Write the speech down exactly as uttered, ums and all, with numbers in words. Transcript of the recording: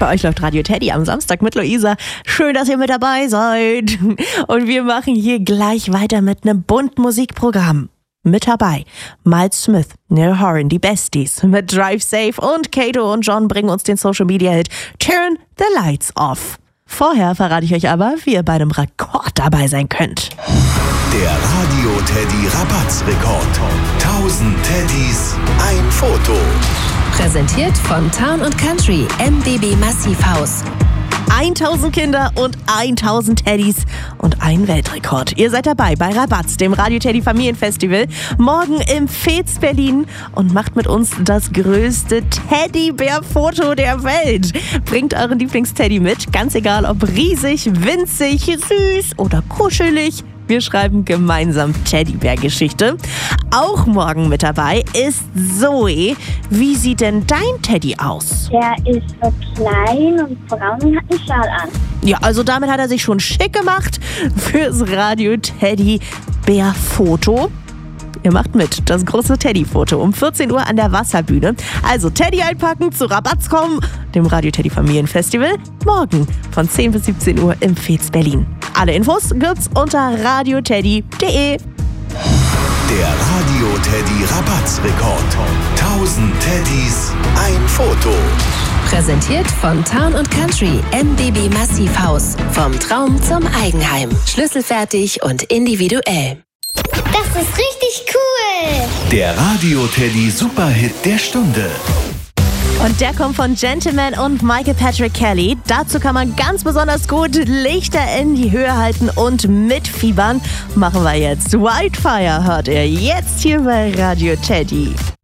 Bei euch läuft Radio Teddy am Samstag mit Luisa. Schön, dass ihr mit dabei seid. Und wir machen hier gleich weiter mit einem bunten Musikprogramm. Mit dabei Miles Smith, Neil Horan, die Besties mit Drive Safe und Kato und John bringen uns den Social Media Hit Turn the Lights Off. Vorher verrate ich euch aber, wie ihr bei einem Rekord dabei sein könnt. Der Radio Teddy Rabattsrekord. tausend Teddys, ein Foto. Präsentiert von Town und Country M B B Massivhaus. tausend Kinder und tausend Teddys und ein Weltrekord. Ihr seid dabei bei Rabatz, dem Radio Teddy Familienfestival, morgen im Veets Berlin und macht mit uns das größte Teddybär-Foto der Welt. Bringt euren Lieblingsteddy mit, ganz egal ob riesig, winzig, süß oder kuschelig. Wir schreiben gemeinsam Teddybär-Geschichte. Auch morgen mit dabei ist Zoe. Wie sieht denn dein Teddy aus? Der ist so klein und braun und hat einen Schal an. Ja, also damit hat er sich schon schick gemacht fürs Radio Teddybär-Foto. Ihr macht mit, das große Teddy-Foto um vierzehn Uhr an der Wasserbühne. Also Teddy einpacken, zu Rabatz kommen, dem Radio Teddy Familienfestival, morgen von zehn bis siebzehn Uhr im Veets Berlin. Alle Infos gibt's unter radioteddy punkt de. Der Radio Teddy Rabattsrekord. tausend Teddys, ein Foto. Präsentiert von Town und Country M B B Massivhaus. Vom Traum zum Eigenheim. Schlüsselfertig und individuell. Das ist richtig cool. Der Radio Teddy Superhit der Stunde. Und der kommt von Gentleman und Michael Patrick Kelly. Dazu kann man ganz besonders gut Lichter in die Höhe halten und mitfiebern. Machen wir jetzt. Wildfire hört ihr jetzt hier bei Radio Teddy.